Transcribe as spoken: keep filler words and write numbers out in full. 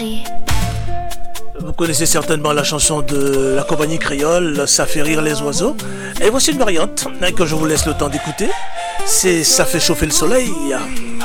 Vous connaissez certainement la chanson de la compagnie créole, Ça fait rire les oiseaux. Et voici une variante hein, que je vous laisse le temps d'écouter. C'est Ça fait chauffer le soleil.